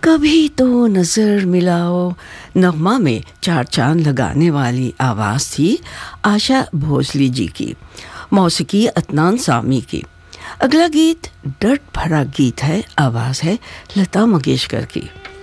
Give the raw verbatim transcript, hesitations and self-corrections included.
कभी तो नज़र मिलाओ नगमा में चार चांद लगाने वाली आवाज़ थी आशा भोसले जी की, मौसीकी अदनान सामी की। अगला गीत दर्द भरा गीत है, आवाज़ है लता मंगेशकर की।